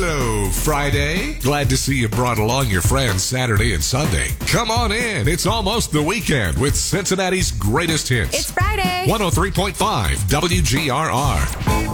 Hello, Friday. Glad to see you brought along your friends Saturday and Sunday. Come on in. It's almost the weekend with Cincinnati's greatest hits. It's Friday. 103.5 WGRR.